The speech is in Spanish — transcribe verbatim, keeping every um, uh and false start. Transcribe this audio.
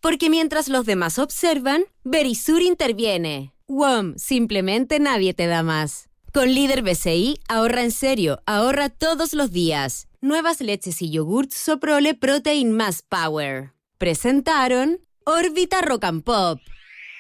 Porque mientras los demás observan, Verisur interviene. W O M, simplemente nadie te da más. Con Líder B C I, ahorra en serio, ahorra todos los días. Nuevas leches y yogurts Soprole Protein más Power. Presentaron Órbita Rock and Pop.